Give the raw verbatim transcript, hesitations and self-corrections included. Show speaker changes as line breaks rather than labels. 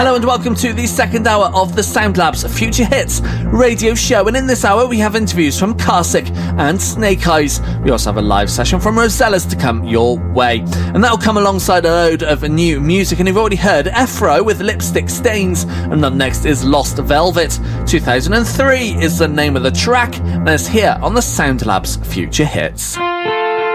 Hello and welcome to the second hour of the Soundlabs Future Hits radio show, and in this hour we have interviews from Carsick and Snake Eyes. We also have a live session from Rosellas to come your way, and that'll come alongside a load of new music. And you've already heard Efro with Lipstick Stains, and up next is Lost Velvet. two thousand three is the name of the track, and it's here on the Soundlabs Future Hits.